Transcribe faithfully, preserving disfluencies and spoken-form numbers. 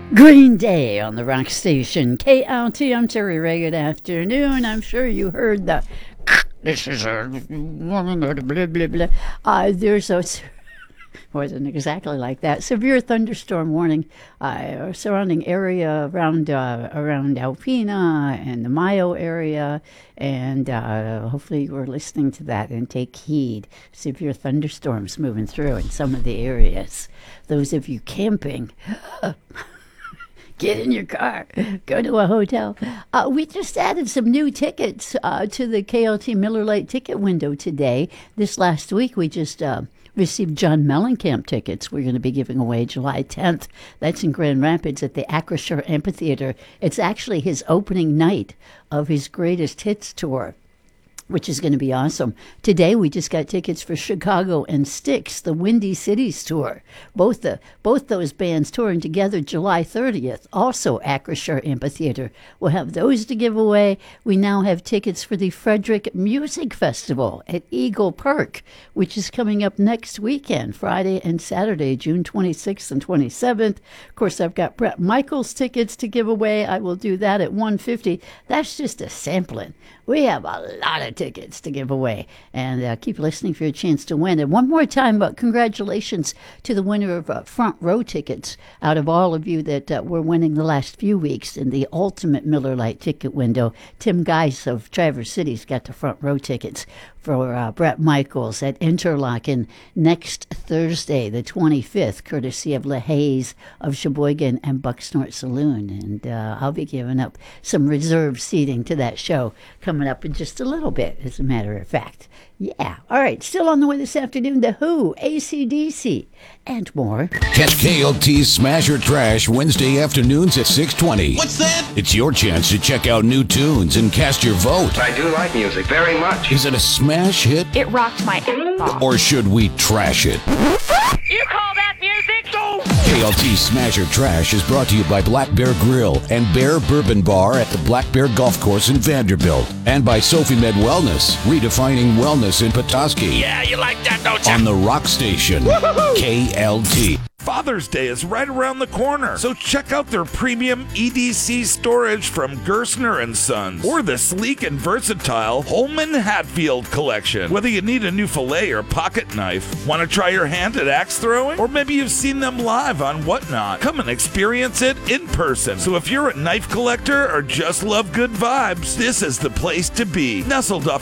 Green Day on the rock station. K L T, I'm Terry Ray. Good afternoon. I'm sure you heard the this is a woman or the blah, blah, blah. Uh, there's a, wasn't exactly like that. Severe thunderstorm warning uh, surrounding area around uh, around Alpena and the Mayo area. And uh, hopefully you were listening to that and take heed. Severe thunderstorms moving through in some of the areas. Those of you camping, get in your car, go to a hotel. Uh, we just added some new tickets uh, to the K L T Miller Lite ticket window today. This last week, we just uh, received John Mellencamp tickets. We're going to be giving away July tenth. That's in Grand Rapids at the Acrisure Amphitheater. It's actually his opening night of his Greatest Hits tour, which is going to be awesome. Today, we just got tickets for Chicago and Styx, the Windy Cities tour. Both the both those bands touring together July thirtieth, also Acrisure Amphitheater. We'll have those to give away. We now have tickets for the Frederick Music Festival at Eagle Park, which is coming up next weekend, Friday and Saturday, June twenty-sixth and twenty-seventh. Of course, I've got Bret Michaels tickets to give away. I will do that at one hundred fifty dollars. That's just a sampling. We have a lot of tickets to give away, and uh, keep listening for your chance to win. And one more time, uh, congratulations to the winner of uh, front row tickets out of all of you that uh, were winning the last few weeks in the ultimate Miller Lite ticket window. Tim Geis of Traverse City's got the front row tickets for uh, Bret Michaels at Interlaken next Thursday, the twenty-fifth, courtesy of LaHaye of Sheboygan and Bucksnort Saloon. And uh, I'll be giving up some reserved seating to that show coming up in just a little bit, as a matter of fact. Yeah. All right. Still on the way this afternoon, The Who, A C D C, and more. Catch K L T's Smash or Trash Wednesday afternoons at six twenty. What's that? It's your chance to check out new tunes and cast your vote. I do like music very much. Is it a smash hit? It rocked my ass off. Or should we trash it? You call that music? No! K L T Smash or Trash is brought to you by Black Bear Grill and Bear Bourbon Bar at the Black Bear Golf Course in Vanderbilt. And by Sophie Med Wellness, redefining wellness in Petoskey. Yeah, you like that, don't you? On the Rock Station, K L T. Father's Day is right around the corner, so check out their premium E D C storage from Gerstner and Sons, or the sleek and versatile Holman Hatfield collection. Whether you need a new fillet or pocket knife, want to try your hand at axe throwing, or maybe you've seen them live on Whatnot, come and experience it in person. So if you're a knife collector or just love good vibes, this is the place to be. Nestled off